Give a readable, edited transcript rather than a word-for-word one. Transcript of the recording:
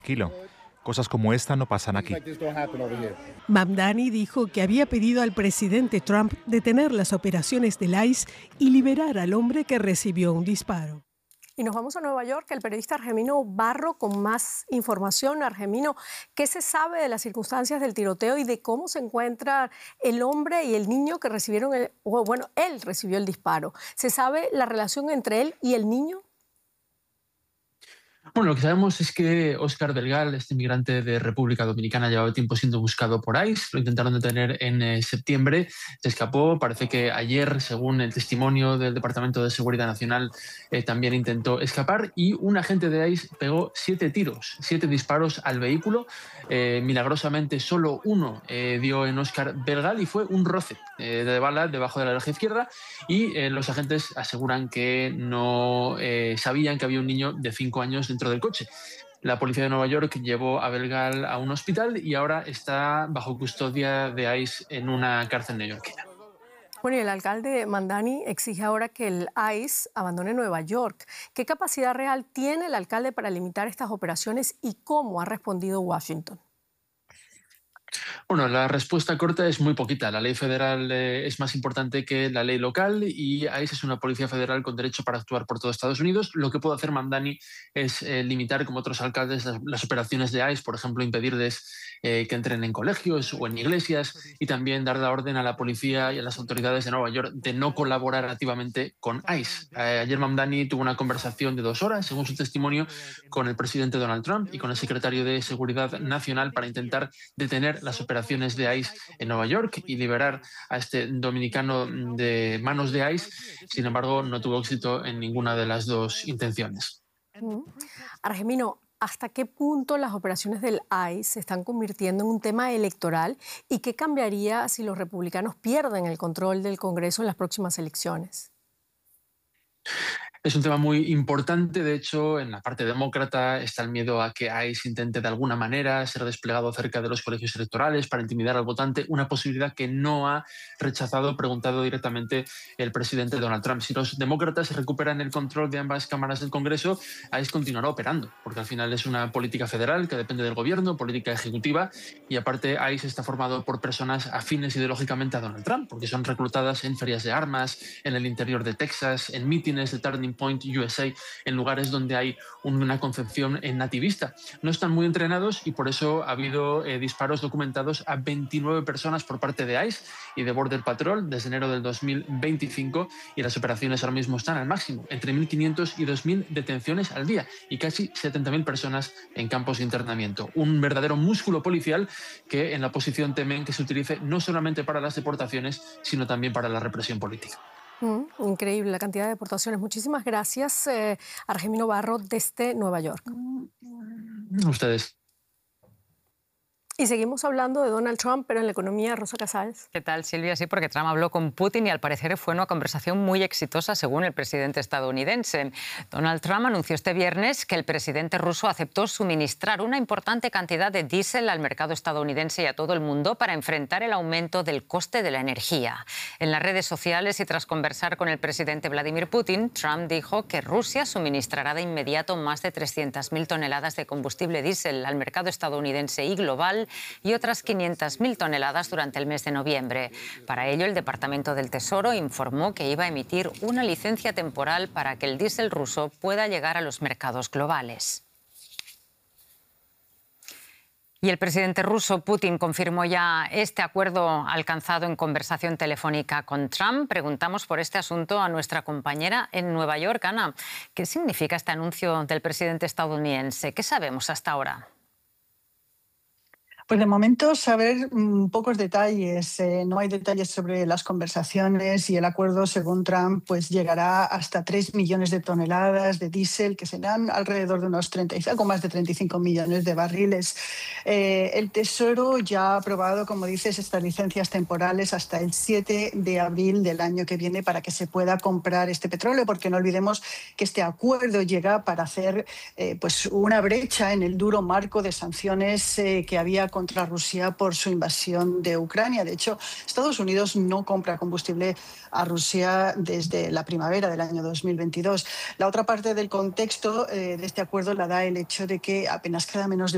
Tranquilo, cosas como esta no pasan aquí. Mamdani dijo que había pedido al presidente Trump detener las operaciones del ICE y liberar al hombre que recibió un disparo. Y nos vamos a Nueva York, el periodista Argemino Barro con más información. Argemino, ¿qué se sabe de las circunstancias del tiroteo y de cómo se encuentra el hombre y el niño que recibieron él recibió el disparo? ¿Se sabe la relación entre él y el niño? Bueno, lo que sabemos es que Óscar Delgado, este inmigrante de República Dominicana, llevaba tiempo siendo buscado por ICE. Lo intentaron detener en septiembre, se escapó. Parece que ayer, según el testimonio del Departamento de Seguridad Nacional, también intentó escapar y un agente de ICE pegó 7 disparos al vehículo. Milagrosamente, solo uno dio en Óscar Delgado y fue un roce de bala debajo de la oreja izquierda. Y los agentes aseguran que no sabían que había un niño de 5 años dentro del coche. La policía de Nueva York llevó a Belgal a un hospital y ahora está bajo custodia de ICE en una cárcel neoyorquina. Bueno, y el alcalde Mamdani exige ahora que el ICE abandone Nueva York. ¿Qué capacidad real tiene el alcalde para limitar estas operaciones y cómo ha respondido Washington? Bueno, la respuesta corta es muy poquita. La ley federal es más importante que la ley local y ICE es una policía federal con derecho para actuar por todo Estados Unidos. Lo que puede hacer Mamdani es limitar, como otros alcaldes, las operaciones de ICE, por ejemplo, impedirles que entren en colegios o en iglesias y también dar la orden a la policía y a las autoridades de Nueva York de no colaborar activamente con ICE. Ayer Mamdani tuvo una conversación de 2 horas, según su testimonio, con el presidente Donald Trump y con el secretario de Seguridad Nacional para intentar detener las operaciones de ICE en Nueva York y liberar a este dominicano de manos de ICE. Sin embargo, no tuvo éxito en ninguna de las dos intenciones. Argemino, ¿hasta qué punto las operaciones del ICE se están convirtiendo en un tema electoral y qué cambiaría si los republicanos pierden el control del Congreso en las próximas elecciones? Es un tema muy importante. De hecho, en la parte demócrata está el miedo a que ICE intente de alguna manera ser desplegado cerca de los colegios electorales para intimidar al votante, una posibilidad que no ha preguntado directamente el presidente Donald Trump. Si los demócratas recuperan el control de ambas cámaras del Congreso, ICE continuará operando, porque al final es una política federal que depende del gobierno, política ejecutiva, y aparte ICE está formado por personas afines ideológicamente a Donald Trump, porque son reclutadas en ferias de armas, en el interior de Texas, en mítines de Turning Point USA, en lugares donde hay una concepción nativista. No están muy entrenados y por eso ha habido disparos documentados a 29 personas por parte de ICE y de Border Patrol desde enero del 2025 y las operaciones ahora mismo están al máximo, entre 1.500 y 2.000 detenciones al día y casi 70.000 personas en campos de internamiento. Un verdadero músculo policial que en la oposición temen que se utilice no solamente para las deportaciones, sino también para la represión política. Increíble la cantidad de deportaciones. Muchísimas gracias, Argemino Barro, desde Nueva York. Ustedes. Y seguimos hablando de Donald Trump, pero en la economía, Rosa Casals. ¿Qué tal, Silvia? Sí, porque Trump habló con Putin y al parecer fue una conversación muy exitosa, según el presidente estadounidense. Donald Trump anunció este viernes que el presidente ruso aceptó suministrar una importante cantidad de diésel al mercado estadounidense y a todo el mundo para enfrentar el aumento del coste de la energía. En las redes sociales y tras conversar con el presidente Vladimir Putin, Trump dijo que Rusia suministrará de inmediato más de 300.000 toneladas de combustible diésel al mercado estadounidense y global y otras 500.000 toneladas durante el mes de noviembre. Para ello, el Departamento del Tesoro informó que iba a emitir una licencia temporal para que el diésel ruso pueda llegar a los mercados globales. Y el presidente ruso Putin confirmó ya este acuerdo alcanzado en conversación telefónica con Trump. Preguntamos por este asunto a nuestra compañera en Nueva York, Ana. ¿Qué significa este anuncio del presidente estadounidense? ¿Qué sabemos hasta ahora? Pues de momento saber pocos detalles. No hay detalles sobre las conversaciones y el acuerdo, según Trump, pues llegará hasta 3 millones de toneladas de diésel, que serán alrededor de unos algo más de 35 millones de barriles. El Tesoro ya ha aprobado, como dices, estas licencias temporales hasta el 7 de abril del año que viene para que se pueda comprar este petróleo, porque no olvidemos que este acuerdo llega para hacer pues una brecha en el duro marco de sanciones que había contra Rusia por su invasión de Ucrania. De hecho, Estados Unidos no compra combustible a Rusia desde la primavera del año 2022. La otra parte del contexto de este acuerdo la da el hecho de que apenas queda menos de